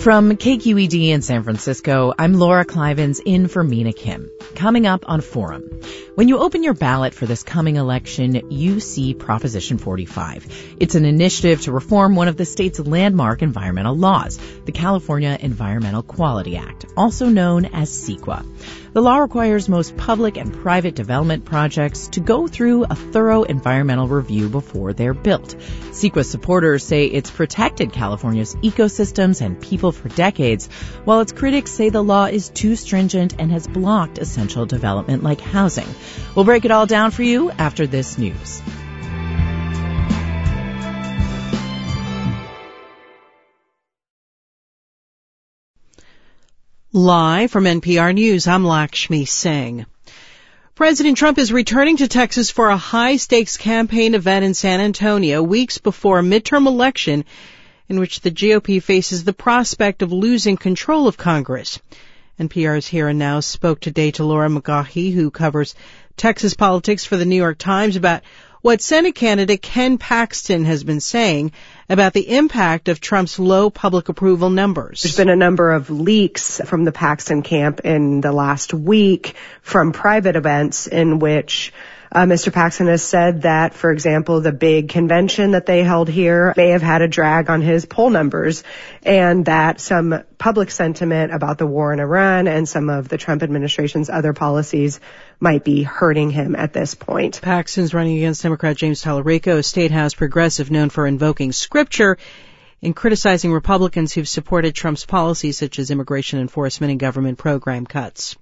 From KQED in San Francisco, I'm Laura Clivens in for Mina Kim. Coming up on Forum. When you open your ballot for this coming election, you see Proposition 45. It's an initiative to reform one of the state's landmark environmental laws, the California Environmental Quality Act, also known as CEQA. The law requires most public and private development projects to go through a thorough environmental review before they're built. CEQA supporters say it's protected California's ecosystems and people for decades, while its critics say the law is too stringent and has blocked essential development like housing. We'll break it all down for you after this news. Live from NPR News, I'm Lakshmi Singh. President Trump is returning to Texas for a high-stakes campaign event in San Antonio weeks before a midterm election in which the GOP faces the prospect of losing control of Congress. NPR's Here and Now spoke today to Laura McGaughey, who covers Texas politics for the New York Times, about what Senate candidate Ken Paxton has been saying about the impact of Trump's low public approval numbers. There's been a number of leaks from the Paxton camp in the last week from private events in which Mr. Paxton has said that, for example, the big convention that they held here may have had a drag on his poll numbers, and that some public sentiment about the war in Iran and some of the Trump administration's other policies might be hurting him at this point. Paxton's running against Democrat James Talarico, a state house progressive known for invoking scripture in criticizing Republicans who've supported Trump's policies such as immigration enforcement and government program cuts.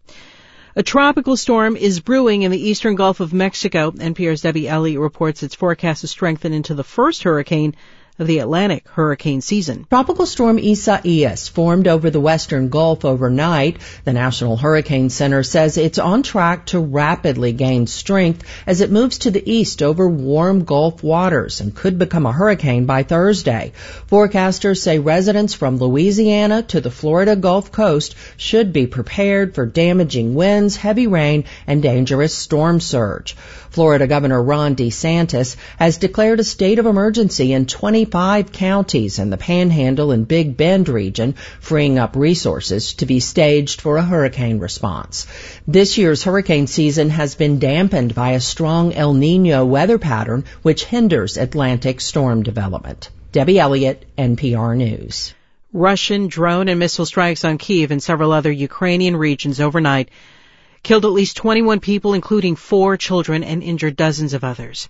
A tropical storm is brewing in the eastern Gulf of Mexico. NPR's Debbie Elliott reports its forecast to strengthen into the first hurricane of the Atlantic hurricane season. Tropical storm Isaias formed over the western Gulf overnight. The National Hurricane Center says it's on track to rapidly gain strength as it moves to the east over warm Gulf waters and could become a hurricane by Thursday. Forecasters say residents from Louisiana to the Florida Gulf Coast should be prepared for damaging winds, heavy rain, and dangerous storm surge. Florida Governor Ron DeSantis has declared a state of emergency in 25 counties in the Panhandle and Big Bend region, freeing up resources to be staged for a hurricane response. This year's hurricane season has been dampened by a strong El Niño weather pattern, which hinders Atlantic storm development. Debbie Elliott, NPR News. Russian drone and missile strikes on Kyiv and several other Ukrainian regions overnight killed at least 21 people, including 4 children, and injured dozens of others.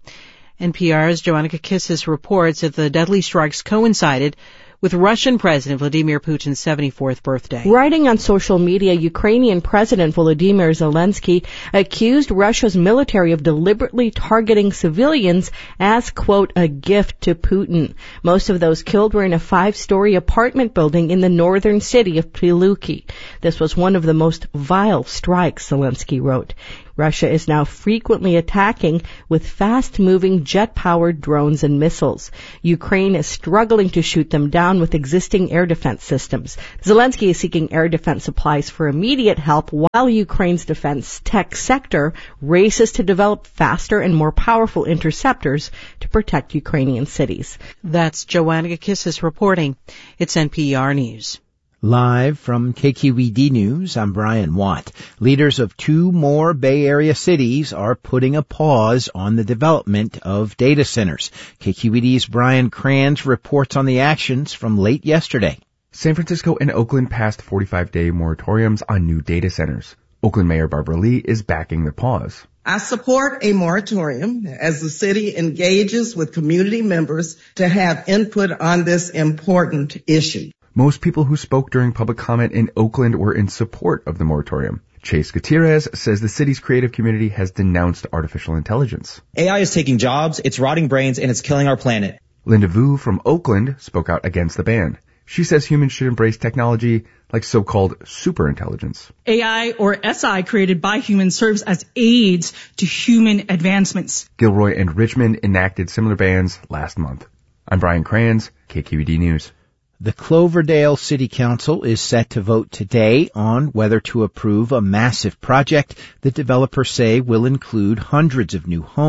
NPR's Joanna Kakissis reports that the deadly strikes coincided with Russian President Vladimir Putin's 74th birthday. Writing on social media, Ukrainian President Volodymyr Zelensky accused Russia's military of deliberately targeting civilians as, quote, a gift to Putin. Most of those killed were in a 5-story apartment building in the northern city of Prilukki. This was one of the most vile strikes, Zelensky wrote. Russia is now frequently attacking with fast-moving jet-powered drones and missiles. Ukraine is struggling to shoot them down with existing air defense systems. Zelensky is seeking air defense supplies for immediate help while Ukraine's defense tech sector races to develop faster and more powerful interceptors to protect Ukrainian cities. That's Joanna Kakissis reporting. It's NPR News. Live from KQED News, I'm Brian Watt. Leaders of 2 more Bay Area cities are putting a pause on the development of data centers. KQED's Brian Kranz reports on the actions from late yesterday. San Francisco and Oakland passed 45-day moratoriums on new data centers. Oakland Mayor Barbara Lee is backing the pause. I support a moratorium as the city engages with community members to have input on this important issue. Most people who spoke during public comment in Oakland were in support of the moratorium. Chase Gutierrez says the city's creative community has denounced artificial intelligence. AI is taking jobs, it's rotting brains, and it's killing our planet. Linda Vu from Oakland spoke out against the ban. She says humans should embrace technology like so-called superintelligence. AI or SI created by humans serves as aids to human advancements. Gilroy and Richmond enacted similar bans last month. I'm Brian Kranz, KQED News. The Cloverdale City Council is set to vote today on whether to approve a massive project that developers say will include hundreds of new homes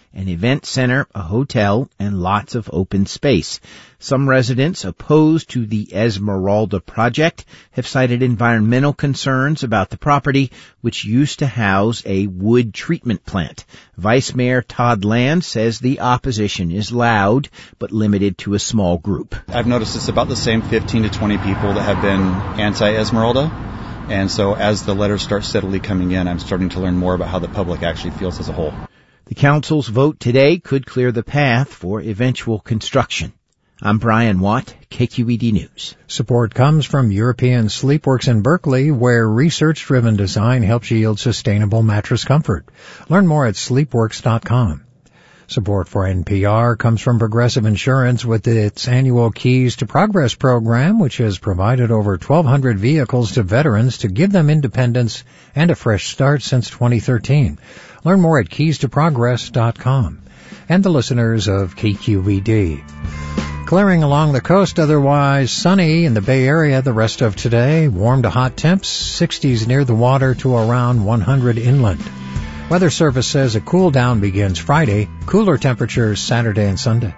an event center, a hotel, and lots of open space. Some residents opposed to the Esmeralda project have cited environmental concerns about the property, which used to house a wood treatment plant. Vice Mayor Todd Land says the opposition is loud, but limited to a small group. I've noticed it's about the same 15 to 20 people that have been anti-Esmeralda. And so as the letters start steadily coming in, I'm starting to learn more about how the public actually feels as a whole. The council's vote today could clear the path for eventual construction. I'm Brian Watt, KQED News. Support comes from European Sleepworks in Berkeley, where research-driven design helps yield sustainable mattress comfort. Learn more at sleepworks.com. Support for NPR comes from Progressive Insurance with its annual Keys to Progress program, which has provided over 1,200 vehicles to veterans to give them independence and a fresh start since 2013. Learn more at keystoprogress.com. And the listeners of KQED. Clearing along the coast, otherwise sunny in the Bay Area the rest of today. Warm to hot temps, 60s near the water to around 100 inland. Weather Service says a cool down begins Friday, cooler temperatures Saturday and Sunday.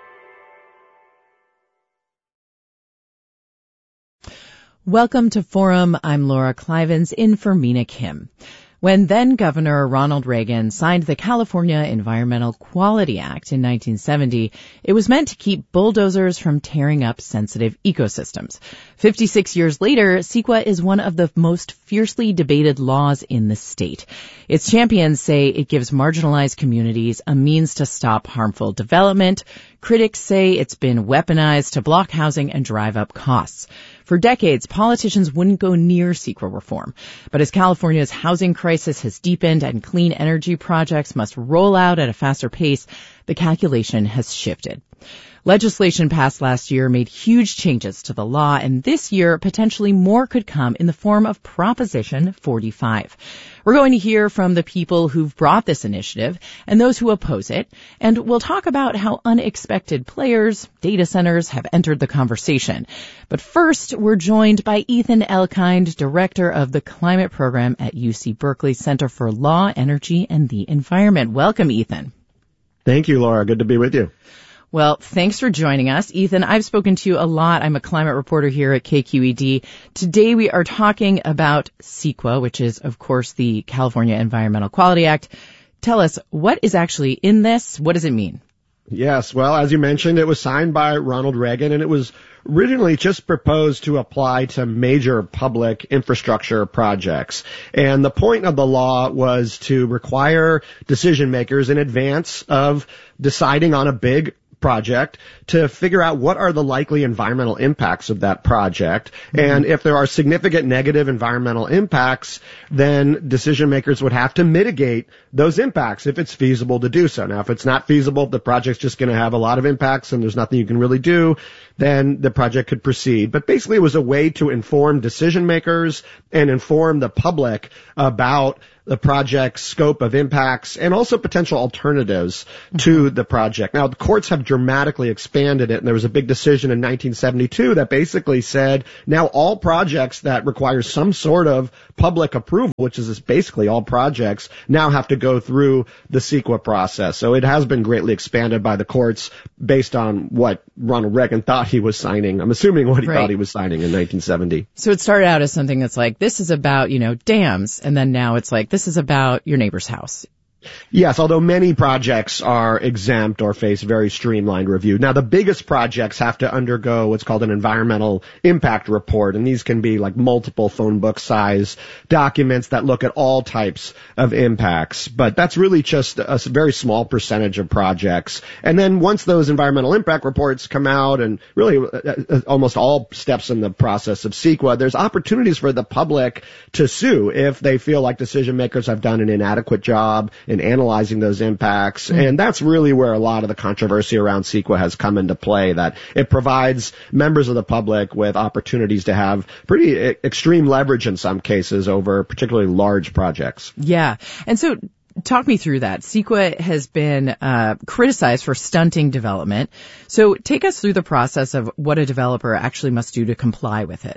Welcome to Forum. I'm Laura Clivens in for Mina Kim. When then-Governor Ronald Reagan signed the California Environmental Quality Act in 1970, it was meant to keep bulldozers from tearing up sensitive ecosystems. 56 years later, CEQA is one of the most fiercely debated laws in the state. Its champions say it gives marginalized communities a means to stop harmful development. Critics say it's been weaponized to block housing and drive up costs. For decades, politicians wouldn't go near CEQA reform. But as California's housing crisis has deepened and clean energy projects must roll out at a faster pace, the calculation has shifted. Legislation passed last year made huge changes to the law, and this year potentially more could come in the form of Proposition 45. We're going to hear from the people who've brought this initiative and those who oppose it, and we'll talk about how unexpected players, data centers, have entered the conversation. But first, we're joined by Ethan Elkind, director of the climate program at UC Berkeley Center for Law, Energy, and the Environment. Welcome, Ethan. Thank you, Laura. Good to be with you. Well, thanks for joining us. Ethan, I've spoken to you a lot. I'm a climate reporter here at KQED. Today we are talking about CEQA, which is, of course, the California Environmental Quality Act. Tell us, what is actually in this? What does it mean? Yes, well, as you mentioned, it was signed by Ronald Reagan, and it was originally just proposed to apply to major public infrastructure projects. And the point of the law was to require decision makers in advance of deciding on a big project to figure out what are the likely environmental impacts of that project. And if there are significant negative environmental impacts, then decision makers would have to mitigate those impacts if it's feasible to do so. Now, if it's not feasible, the project's just going to have a lot of impacts and there's nothing you can really do, then the project could proceed. But basically it was a way to inform decision makers and inform the public about the project's scope of impacts and also potential alternatives to the project. Now, the courts have dramatically expanded it, and there was a big decision in 1972 that basically said now all projects that require some sort of public approval, which is basically all projects, now have to go through the CEQA process. So it has been greatly expanded by the courts based on what Ronald Reagan thought he was signing. I'm assuming what he thought he was signing in 1970. So it started out as something that's like, this is about, dams, and then now it's like, this is about your neighbor's house. Yes, although many projects are exempt or face very streamlined review. Now, the biggest projects have to undergo what's called an environmental impact report, and these can be like multiple phone book size documents that look at all types of impacts. But that's really just a very small percentage of projects. And then once those environmental impact reports come out, and really almost all steps in the process of CEQA, there's opportunities for the public to sue if they feel like decision makers have done an inadequate job in analyzing those impacts. And that's really where a lot of the controversy around CEQA has come into play, that it provides members of the public with opportunities to have pretty extreme leverage in some cases over particularly large projects. Yeah. And so talk me through that. CEQA has been criticized for stunting development. So take us through the process of what a developer actually must do to comply with it.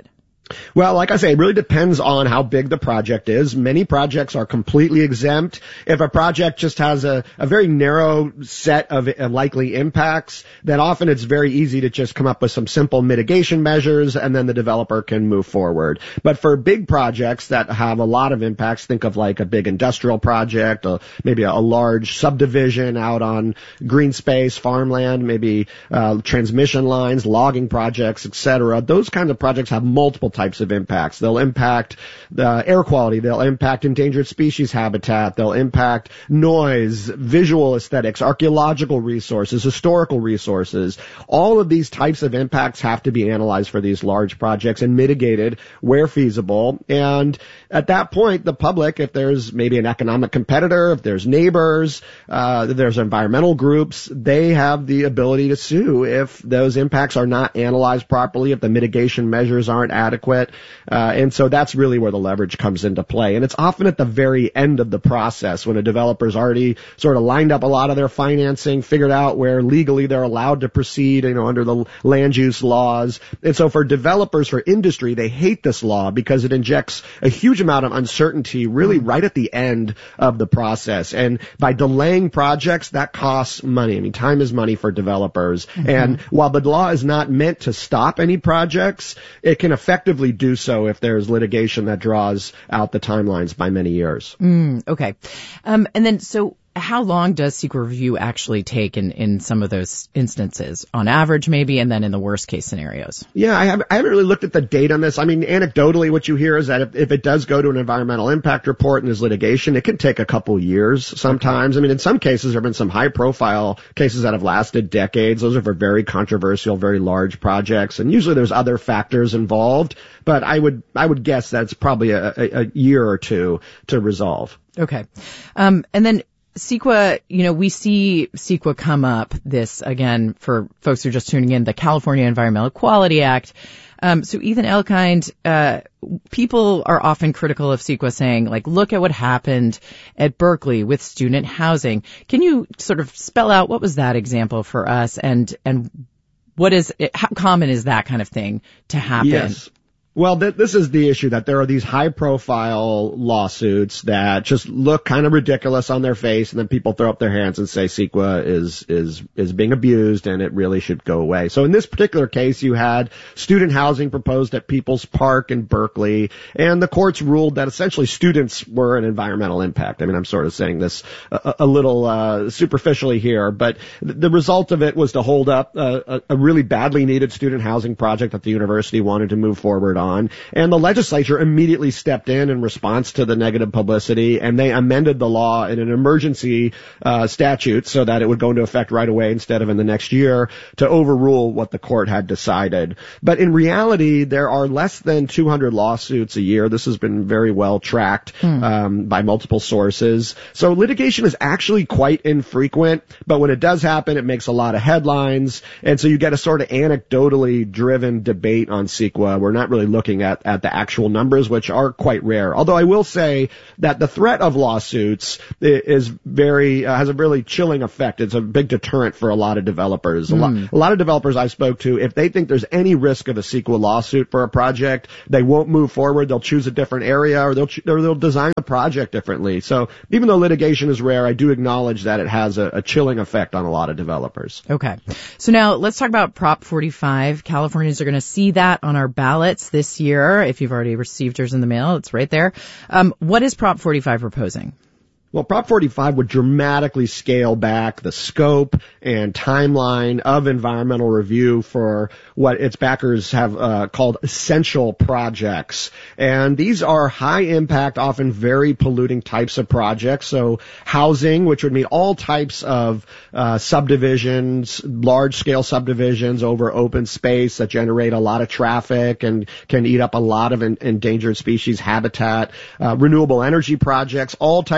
Well, like I say, it really depends on how big the project is. Many projects are completely exempt. If a project just has a very narrow set of likely impacts, then often it's very easy to just come up with some simple mitigation measures and then the developer can move forward. But for big projects that have a lot of impacts, think of like a big industrial project, maybe a large subdivision out on green space, farmland, maybe transmission lines, logging projects, etc. Those kinds of projects have multiple types of impacts. They'll impact the air quality. They'll impact endangered species habitat. They'll impact noise, visual aesthetics, archaeological resources, historical resources. All of these types of impacts have to be analyzed for these large projects and mitigated where feasible. And at that point, the public, if there's maybe an economic competitor, if there's neighbors, if there's environmental groups, they have the ability to sue if those impacts are not analyzed properly, if the mitigation measures aren't adequate. And so that's really where the leverage comes into play. And it's often at the very end of the process when a developer's already sort of lined up a lot of their financing, figured out where legally they're allowed to proceed, under the land use laws. And so for developers, for industry, they hate this law because it injects a huge amount of uncertainty really right at the end of the process. And by delaying projects, that costs money. I mean, time is money for developers. Mm-hmm. And while the law is not meant to stop any projects, it can effectively do so if there's litigation that draws out the timelines by many years. Okay. And then, so how long does CEQA review actually take in some of those instances, on average maybe, and then in the worst case scenarios? Yeah, I haven't really looked at the date on this. I mean, anecdotally, what you hear is that if it does go to an environmental impact report and there's litigation, it can take a couple years sometimes. I mean, in some cases, there have been some high-profile cases that have lasted decades. Those are for very controversial, very large projects, and usually there's other factors involved. But I would guess that's probably a year or two to resolve. Okay. And then CEQA, we see CEQA come up, this, again, for folks who are just tuning in, the California Environmental Quality Act. So Ethan Elkind, people are often critical of CEQA, saying, like, look at what happened at Berkeley with student housing. Can you sort of spell out what was that example for us, and what is it, how common is that kind of thing to happen? Yes. Well, this is the issue, that there are these high-profile lawsuits that just look kind of ridiculous on their face, and then people throw up their hands and say CEQA is being abused and it really should go away. So in this particular case, you had student housing proposed at People's Park in Berkeley, and the courts ruled that essentially students were an environmental impact. I mean, I'm sort of saying this a little superficially here, but the result of it was to hold up a really badly needed student housing project that the university wanted to move forward on. And the legislature immediately stepped in response to the negative publicity, and they amended the law in an emergency statute so that it would go into effect right away instead of in the next year, to overrule what the court had decided. But in reality, there are less than 200 lawsuits a year. This has been very well tracked by multiple sources. So litigation is actually quite infrequent, but when it does happen, it makes a lot of headlines. And so you get a sort of anecdotally driven debate on CEQA. We're not really looking at the actual numbers, which are quite rare. Although I will say that the threat of lawsuits is has a really chilling effect. It's a big deterrent for a lot of developers. A lot of developers I spoke to, if they think there's any risk of a CEQA lawsuit for a project, they won't move forward. They'll choose a different area, or they'll design the project differently. So even though litigation is rare, I do acknowledge that it has a chilling effect on a lot of developers. Okay. So now let's talk about Prop 45. Californians are going to see that on our ballots this year. If you've already received yours in the mail, it's right there. What is Prop 45 proposing? Well, Prop 45 would dramatically scale back the scope and timeline of environmental review for what its backers have called essential projects. And these are high impact, often very polluting types of projects. So housing, which would mean all types of subdivisions, large scale subdivisions over open space that generate a lot of traffic and can eat up a lot of endangered species habitat, renewable energy projects, all types of transportation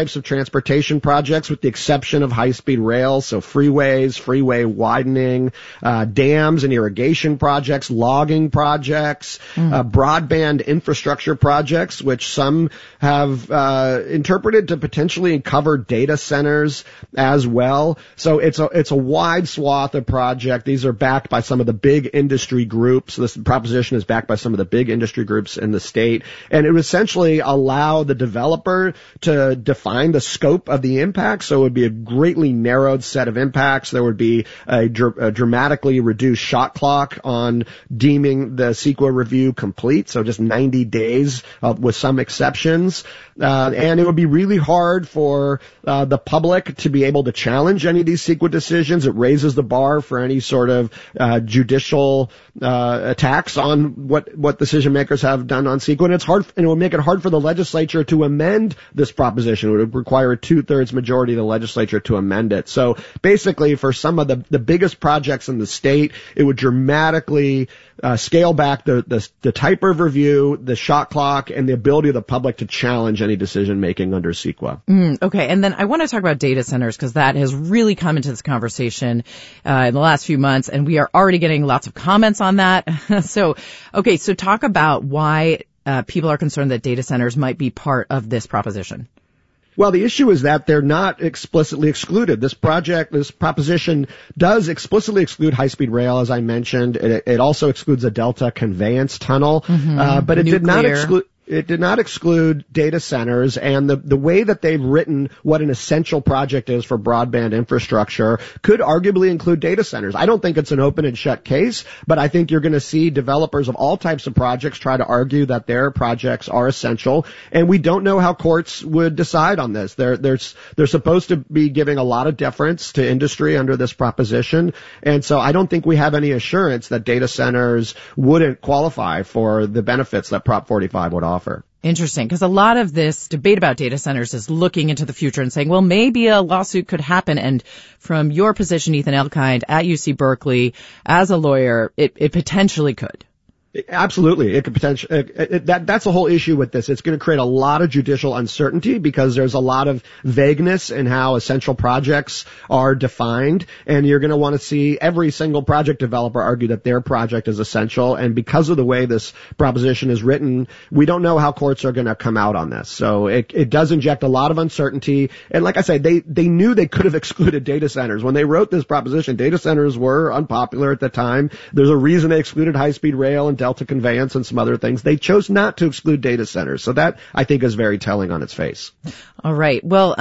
transportation projects with the exception of high-speed rail, so freeways, freeway widening, dams and irrigation projects, logging projects, broadband infrastructure projects, which some have interpreted to potentially cover data centers as well. So it's a wide swath of project. These are backed by some of the big industry groups. This proposition is backed by some of the big industry groups in the state, and it would essentially allow the developer to define the scope of the impact. So it would be a greatly narrowed set of impacts. There would be a dramatically reduced shot clock on deeming the CEQA review complete, so just 90 days with some exceptions. And it would be really hard for the public to be able to challenge any of these CEQA decisions. It raises the bar for any sort of judicial attacks on what decision makers have done on CEQA. And it's hard, and it would make it hard for the legislature to amend this proposition. It would require a 2/3 majority of the legislature to amend it. So basically, for some of the biggest projects in the state, it would dramatically scale back the type of review, the shot clock, and the ability of the public to challenge any decision making under CEQA. Okay, and then I want to talk about data centers because that has really come into this conversation in the last few months, and we are already getting lots of comments on that. So talk about why people are concerned that data centers might be part of this proposition. Well, the issue is that they're not explicitly excluded. This proposition does explicitly exclude high-speed rail, as I mentioned. It also excludes a Delta conveyance tunnel, but it did not exclude. It did not exclude data centers, and the way that they've written what an essential project is for broadband infrastructure could arguably include data centers. I don't think it's an open and shut case, but I think you're going to see developers of all types of projects try to argue that their projects are essential, and we don't know how courts would decide on this. They're supposed to be giving a lot of deference to industry under this proposition, and so I don't think we have any assurance that data centers wouldn't qualify for the benefits that Prop 45 would offer. Interesting, because a lot of this debate about data centers is looking into the future and saying, well, maybe a lawsuit could happen. And from your position, Ethan Elkind, at UC Berkeley, as a lawyer, it potentially could. Absolutely. It could potentially, that's the whole issue with this. It's going to create a lot of judicial uncertainty because there's a lot of vagueness in how essential projects are defined. And you're going to want to see every single project developer argue that their project is essential. And because of the way this proposition is written, we don't know how courts are going to come out on this. So it does inject a lot of uncertainty. And like I said, they knew they could have excluded data centers. When they wrote this proposition, data centers were unpopular at the time. There's a reason they excluded high-speed rail and Delta conveyance and some other things. They chose not to exclude data centers. So that, I think, is very telling on its face. All right. Well,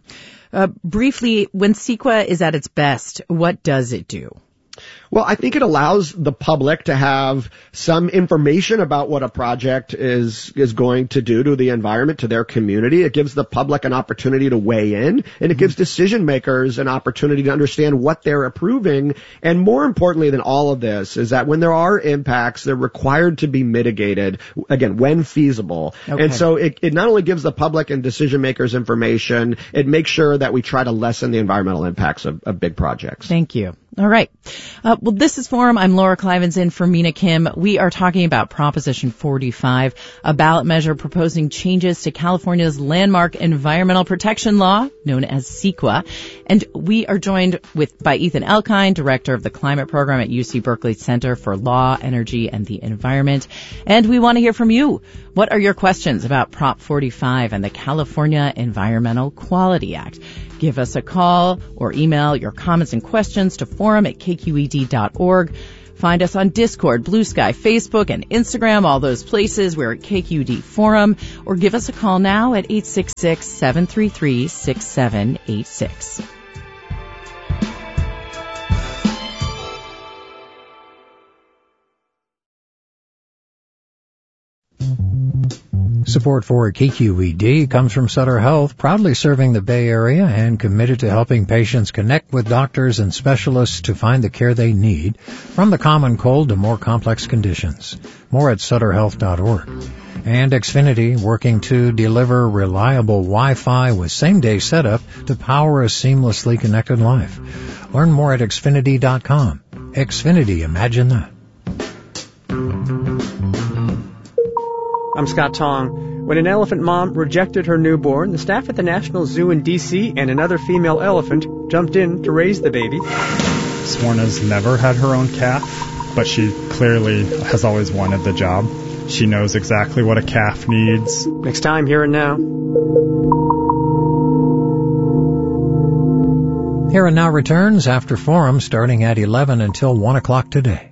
briefly, when CEQA is at its best, what does it do? Well, I think it allows the public to have some information about what a project is going to do to the environment, to their community. It gives the public an opportunity to weigh in, and it gives decision makers an opportunity to understand what they're approving. And more importantly than all of this is that when there are impacts, they're required to be mitigated, again, when feasible. Okay. And so it not only gives the public and decision makers information, it makes sure that we try to lessen the environmental impacts of big projects. Thank you. All right. Well, this is Forum. I'm Laura Clivens in for Mina Kim. We are talking about Proposition 45, a ballot measure proposing changes to California's landmark environmental protection law, known as CEQA. And we are joined by Ethan Elkind, director of the climate program at UC Berkeley Center for Law, Energy, and the Environment. And we want to hear from you. What are your questions about Prop 45 and the California Environmental Quality Act? Give us a call or email your comments and questions to forum@kqed.org. Find us on Discord, Blue Sky, Facebook, and Instagram, all those places. We're at KQED Forum. Or give us a call now at 866-733-6786. Support for KQED comes from Sutter Health, proudly serving the Bay Area and committed to helping patients connect with doctors and specialists to find the care they need, from the common cold to more complex conditions. More at sutterhealth.org. And Xfinity, working to deliver reliable Wi-Fi with same-day setup to power a seamlessly connected life. Learn more at Xfinity.com. Xfinity, imagine that. I'm Scott Tong. When an elephant mom rejected her newborn, the staff at the National Zoo in D.C. and another female elephant jumped in to raise the baby. Sworna's never had her own calf, but she clearly has always wanted the job. She knows exactly what a calf needs. Next time, Here and Now. Here and Now returns after Forum starting at 11 until 1 o'clock today.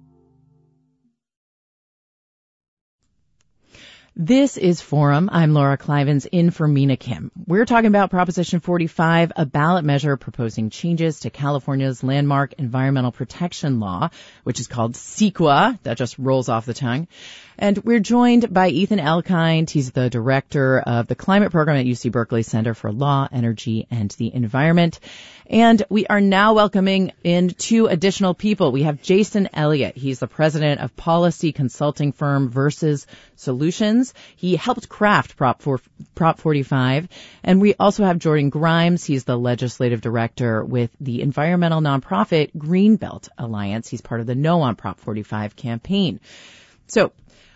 This is Forum. I'm Laura Clivens in for Mina Kim. We're talking about Proposition 45, a ballot measure proposing changes to California's landmark environmental protection law, which is called CEQA. That just rolls off the tongue. And we're joined by Ethan Elkind. He's the director of the climate program at UC Berkeley Center for Law, Energy, and the Environment. And we are now welcoming in two additional people. We have Jason Elliott. He's the president of policy consulting firm Versus Solutions. He helped craft Prop 45. And we also have Jordan Grimes. He's the legislative director with the environmental nonprofit Greenbelt Alliance. He's part of the No on Prop 45 campaign. So,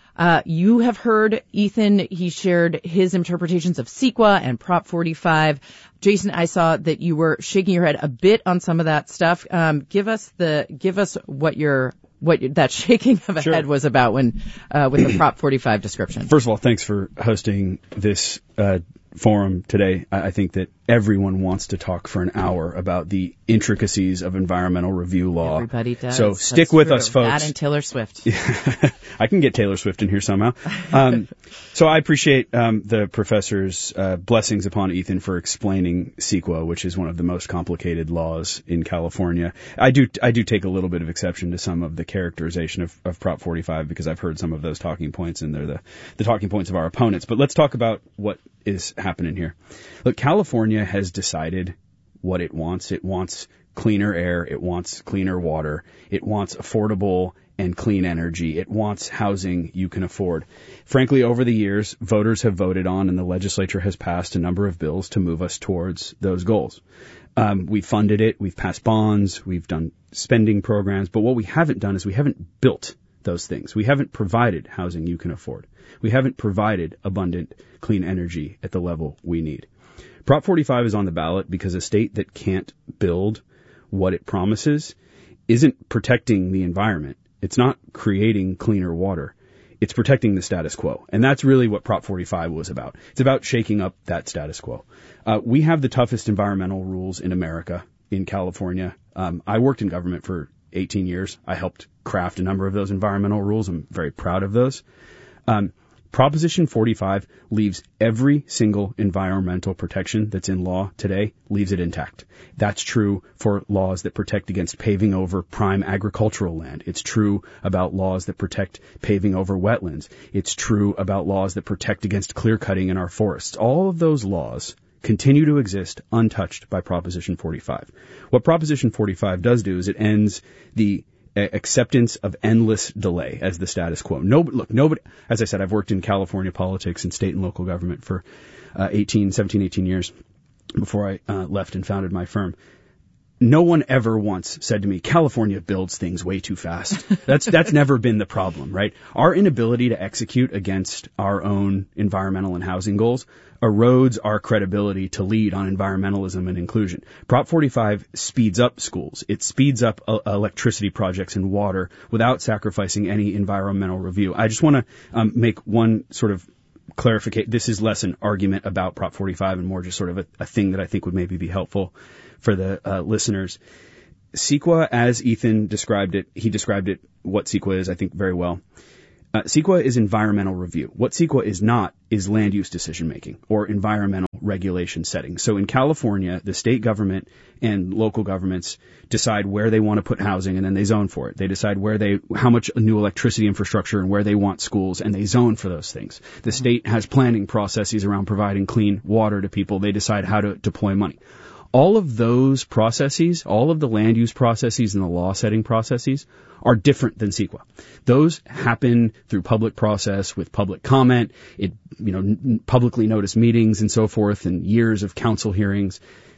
you have heard Ethan. He shared his interpretations of CEQA and Prop 45. Jason, I saw that you were shaking your head a bit on some of that stuff. Give us what that shaking of a head was about when with the Prop 45 description. First of all, thanks for hosting this forum today. I think that everyone wants to talk for an hour about the intricacies of environmental review law. Everybody does. So stick with us, folks. That and Taylor Swift. I can get Taylor Swift in here somehow. So I appreciate the professor's blessings upon Ethan for explaining CEQA, which is one of the most complicated laws in California. I do take a little bit of exception to some of the characterization of Prop 45 because I've heard some of those talking points, and they're the talking points of our opponents. But let's talk about what is happening here. Look, California has decided what it wants. It wants cleaner air. It wants cleaner water. It wants affordable and clean energy. It wants housing you can afford. Frankly, over the years, voters have voted on and the legislature has passed a number of bills to move us towards those goals. We've funded it. We've passed bonds. We've done spending programs. But what we haven't done is we haven't built those things. We haven't provided housing you can afford. We haven't provided abundant clean energy at the level we need. Prop 45 is on the ballot because a state that can't build what it promises isn't protecting the environment. It's not creating cleaner water. It's protecting the status quo. And that's really what Prop 45 was about. It's about shaking up that status quo. We have the toughest environmental rules in America, in California. I worked in government for 18 years. I helped craft a number of those environmental rules. I'm very proud of those. Proposition 45 leaves every single environmental protection that's in law today, leaves it intact. That's true for laws that protect against paving over prime agricultural land. It's true about laws that protect paving over wetlands. It's true about laws that protect against clear cutting in our forests. All of those laws continue to exist untouched by Proposition 45. What Proposition 45 does do is it ends the acceptance of endless delay as the status quo. Nobody, as I said, I've worked in California politics and state and local government for 18 years before I left and founded my firm. No one ever once said to me, California builds things way too fast. That's never been the problem, right? Our inability to execute against our own environmental and housing goals erodes our credibility to lead on environmentalism and inclusion. Prop 45 speeds up schools. It speeds up electricity projects and water without sacrificing any environmental review. I just want to make one sort of clarification. This is less an argument about Prop 45 and more just sort of a thing that I think would maybe be helpful for the listeners. CEQA, as Ethan described it, he described it, what CEQA is, I think, very well. CEQA is environmental review. What CEQA is not is land use decision making or environmental regulation setting. So in California, the state government and local governments decide where they want to put housing and then they zone for it. They decide how much new electricity infrastructure and where they want schools and they zone for those things. The state has planning processes around providing clean water to people. They decide how to deploy money. All of those processes, all of the land use processes and the law setting processes are different than CEQA. Those happen through public process with public comment, publicly noticed meetings and so forth and years of council hearings.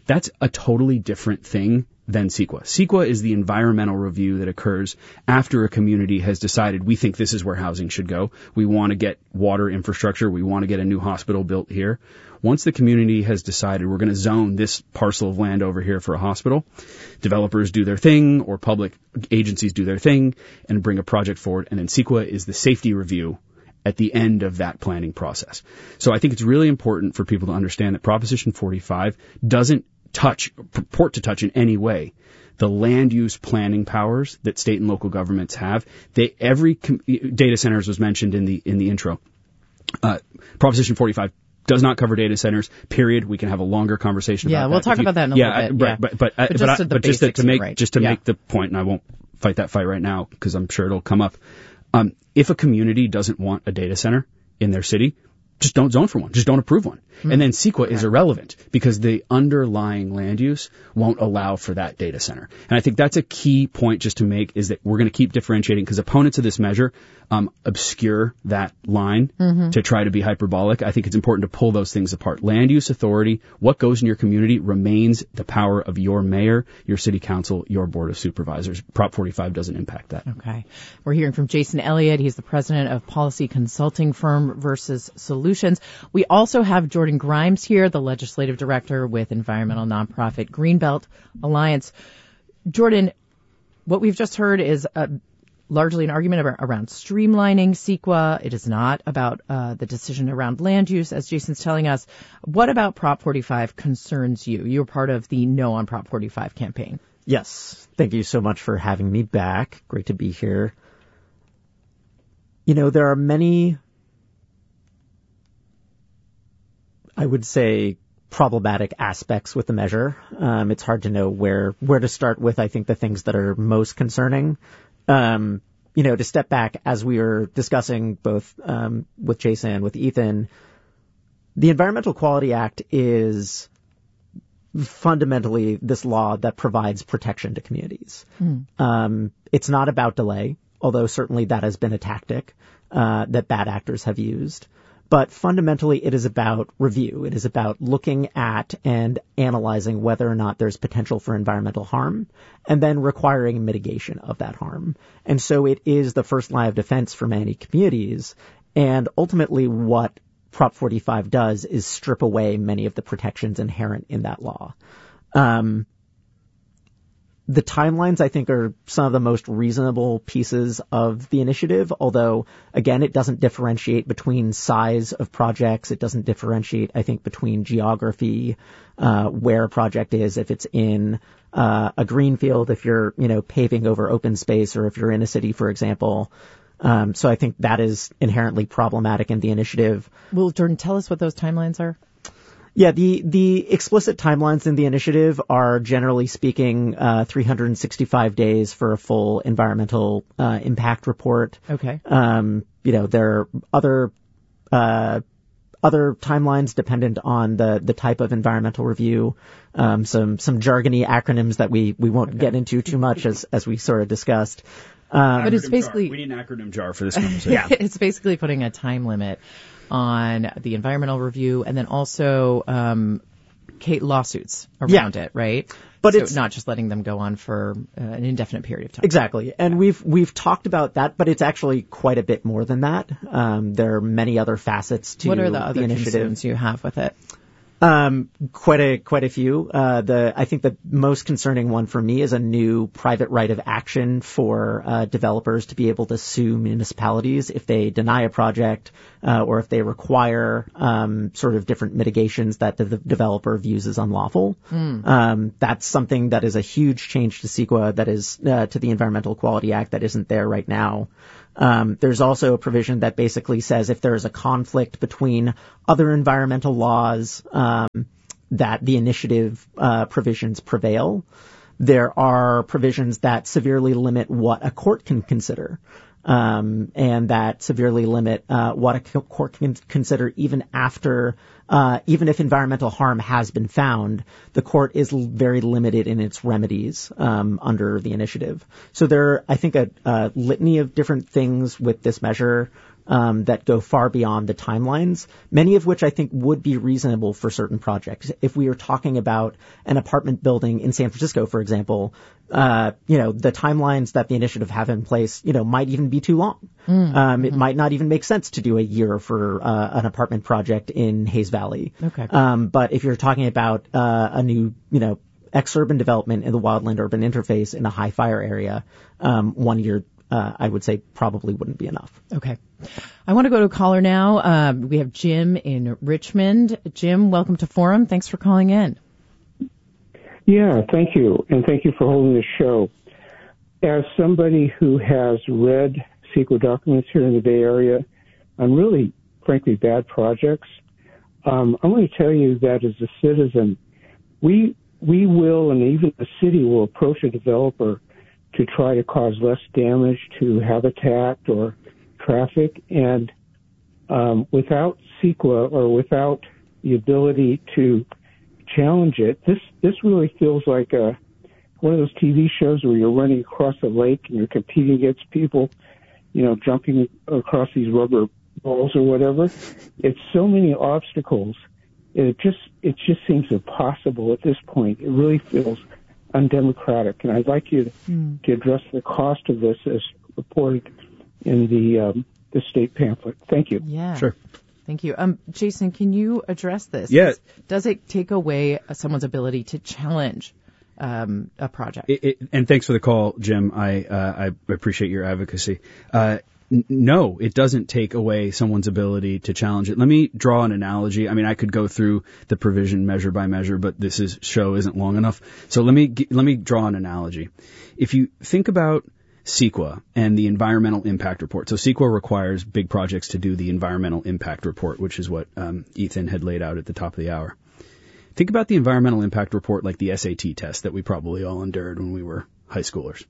That's a totally different thing than CEQA. CEQA is the environmental review that occurs after a community has decided we think this is where housing should go. We want to get water infrastructure. We want to get a new hospital built here. Once the community has decided we're going to zone this parcel of land over here for a hospital, developers do their thing or public agencies do their thing and bring a project forward. And then CEQA is the safety review at the end of that planning process. So I think it's really important for people to understand that Proposition 45 doesn't purport to touch in any way the land use planning powers that state and local governments have. Data centers was mentioned in the intro. Proposition 45 does not cover data centers, period. We can have a longer conversation about that. Yeah, we'll talk about that in a little bit. But just to make the point, and I won't fight that fight right now because I'm sure it'll come up. If a community doesn't want a data center in their city, just don't zone for one. Just don't approve one. And then CEQA is irrelevant because the underlying land use won't allow for that data center. And I think that's a key point just to make, is that we're going to keep differentiating because opponents of this measure obscure that line to try to be hyperbolic. I think it's important to pull those things apart. Land use authority, what goes in your community, remains the power of your mayor, your city council, your board of supervisors. Prop 45 doesn't impact that. Okay. We're hearing from Jason Elliott. He's the president of policy consulting firm Versus Solutions. We also have Jordan Grimes here, the legislative director with environmental nonprofit Greenbelt Alliance. Jordan, what we've just heard is largely an argument around streamlining CEQA. It is not about the decision around land use, as Jason's telling us. What about Prop 45 concerns you? You're part of the No on Prop 45 campaign. Yes. Thank you so much for having me back. Great to be here. You know, there are many, I would say, problematic aspects with the measure. It's hard to know where to start with, I think, the things that are most concerning. To step back, as we were discussing both with Jason and with Ethan, the Environmental Quality Act is fundamentally this law that provides protection to communities. It's not about delay, although certainly that has been a tactic that bad actors have used. But fundamentally, it is about review. It is about looking at and analyzing whether or not there's potential for environmental harm and then requiring mitigation of that harm. And so it is the first line of defense for many communities. And ultimately, what Prop 45 does is strip away many of the protections inherent in that law. The timelines, I think, are some of the most reasonable pieces of the initiative, although, again, it doesn't differentiate between size of projects. It doesn't differentiate, I think, between geography, where a project is, if it's in a greenfield, if you're, paving over open space, or if you're in a city, for example. So I think that is inherently problematic in the initiative. Well, Jordan, tell us what those timelines are. Yeah, the explicit timelines in the initiative are, generally speaking, 365 days for a full environmental impact report. Okay. There are other timelines dependent on the type of environmental review. Some jargony acronyms that we won't get into too much as we sort of discussed. But it's basically, we need an acronym jar for this conversation. Yeah. It's basically putting a time limit on the environmental review and then also lawsuits around it, right? But it's not just letting them go on for an indefinite period of time. Exactly. And we've talked about that, but it's actually quite a bit more than that. There are many other facets to the initiative. What are the other concerns you have with it? Quite a few. I think the most concerning one for me is a new private right of action for developers to be able to sue municipalities if they deny a project or if they require sort of different mitigations that the developer views as unlawful. That's something that is a huge change to CEQA, that is to the Environmental Quality Act, that isn't there right now. There's also a provision that basically says if there is a conflict between other environmental laws, that the initiative provisions prevail. There are provisions that severely limit what a court can consider, and that severely limit what a court can consider even if environmental harm has been found. The court is very limited in its remedies under the initiative. So there are, I think, a litany of different things with this measure that go far beyond the timelines, many of which I think would be reasonable for certain projects. If we are talking about an apartment building in San Francisco, for example, the timelines that the initiative have in place, might even be too long. It might not even make sense to do a year for an apartment project in Hayes Valley. Okay. But if you're talking about a new, exurban development in the wildland-urban interface in a high fire area, 1 year, I would say probably wouldn't be enough. Okay. I want to go to a caller now. We have Jim in Richmond. Jim, welcome to Forum. Thanks for calling in. Yeah, thank you. And thank you for holding this show. As somebody who has read CEQA documents here in the Bay Area on really, frankly, bad projects, I'm going to tell you that as a citizen, we will, and even the city will approach a developer to try to cause less damage to habitat or traffic. And without CEQA or without the ability to challenge it, this really feels like one of those TV shows where you're running across a lake and you're competing against people, jumping across these rubber balls or whatever. It's so many obstacles. It just seems impossible at this point. It really feels undemocratic, and I'd like you to address the cost of this as reported in the state pamphlet. Thank you. Yeah. Sure. Thank you. Jason, can you address this? Yeah. Does it take away someone's ability to challenge a project? And thanks for the call, Jim. I appreciate your advocacy. No, it doesn't take away someone's ability to challenge it. Let me draw an analogy. I mean, I could go through the provision measure by measure, but this show isn't long enough. So let me draw an analogy. If you think about CEQA and the environmental impact report. So CEQA requires big projects to do the environmental impact report, which is what Ethan had laid out at the top of the hour. Think about the environmental impact report like the SAT test that we probably all endured when we were high schoolers.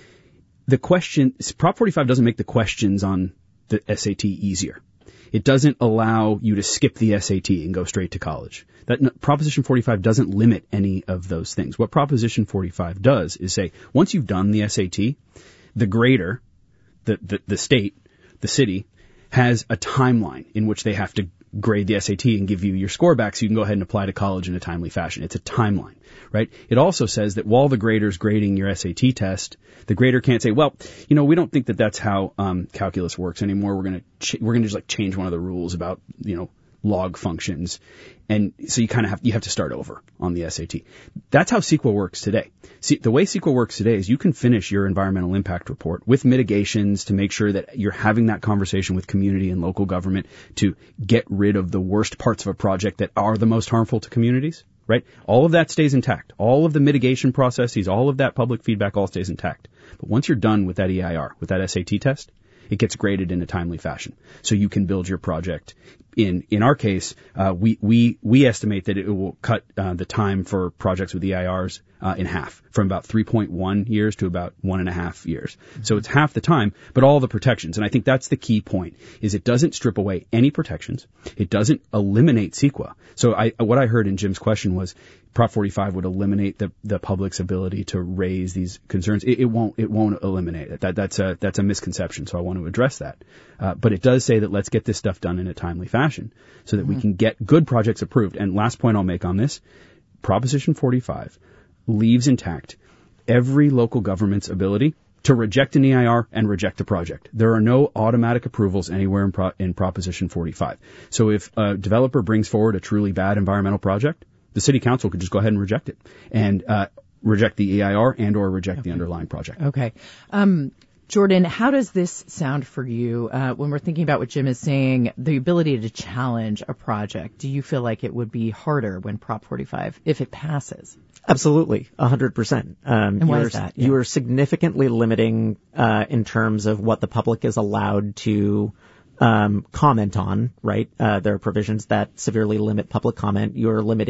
Prop 45 doesn't make the questions on the SAT easier. It doesn't allow you to skip the SAT and go straight to college. Proposition 45 doesn't limit any of those things. What Proposition 45 does is say, once you've done the SAT, the grader, the state, the city, has a timeline in which they have to grade the SAT and give you your score back so you can go ahead and apply to college in a timely fashion. It's a timeline, right? It also says that while the grader's grading your SAT test, the grader can't say, well, we don't think that that's how calculus works anymore. We're going to just like change one of the rules about, log functions. And so you have to start over on the SAT. That's how CEQA works today. See, the way CEQA works today is you can finish your environmental impact report with mitigations to make sure that you're having that conversation with community and local government to get rid of the worst parts of a project that are the most harmful to communities, right? All of that stays intact. All of the mitigation processes, all of that public feedback all stays intact. But once you're done with that EIR, with that SAT test, it gets graded in a timely fashion. So you can build your project. In our case, we estimate that it will cut the time for projects with EIRs in half, from about 3.1 years to about 1.5 years. So it's half the time, but all the protections. And I think that's the key point, is it doesn't strip away any protections. It doesn't eliminate CEQA. So what I heard in Jim's question was Prop 45 would eliminate the public's ability to raise these concerns. It won't eliminate it. That's a misconception. So I want to address that. But it does say that let's get this stuff done in a timely fashion so that we can get good projects approved. And last point I'll make on this, Proposition 45 leaves intact every local government's ability to reject an EIR and reject a project. There are no automatic approvals anywhere in Proposition 45. So if a developer brings forward a truly bad environmental project, the city council could just go ahead and reject it and reject the EIR and or reject the underlying project. Okay. Jordan, how does this sound for you when we're thinking about what Jim is saying, the ability to challenge a project? Do you feel like it would be harder when Prop 45, if it passes? Absolutely, 100%. And why is that? Yeah. You are significantly limiting in terms of what the public is allowed to comment on, right? There are provisions that severely limit public comment. You're limiting